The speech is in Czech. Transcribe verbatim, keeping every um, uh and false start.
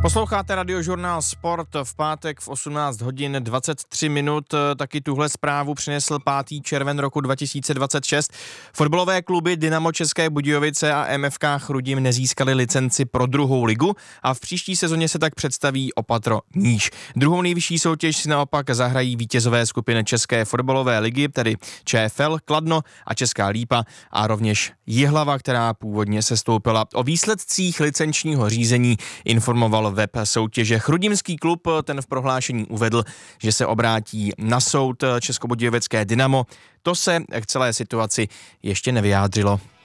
Posloucháte Radiožurnál Sport v pátek v osmnáct hodin dvacet tři minut. Taky tuhle zprávu přinesl pátý červen roku dva tisíce dvacet šest. Fotbalové kluby Dynamo České Budějovice a M F K Chrudim nezískali licenci pro druhou ligu a v příští sezóně se tak představí o patro níž. Druhou nejvyšší soutěž si naopak zahrají vítězové skupiny České fotbalové ligy, tedy ČFL, Kladno a Česká Lípa a rovněž Jihlava, která původně sestoupila. O výsledcích licenčního řízení informoval web soutěže. Chrudimský klub ten v prohlášení uvedl, že se obrátí na soud Českobudějovické Dynamo. To se k celé situaci ještě nevyjádřilo.